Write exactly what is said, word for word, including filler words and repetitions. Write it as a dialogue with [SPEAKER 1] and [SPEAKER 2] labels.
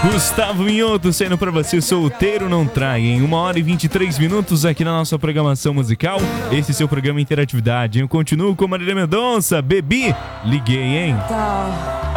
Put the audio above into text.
[SPEAKER 1] Gustavo Minhoto sendo pra você, Solteiro Não Trai, em uma hora e vinte e três minutos aqui na nossa programação musical. Esse é seu programa Interatividade. Eu continuo com Marília Mendonça. Bebi, liguei, hein?
[SPEAKER 2] Tá.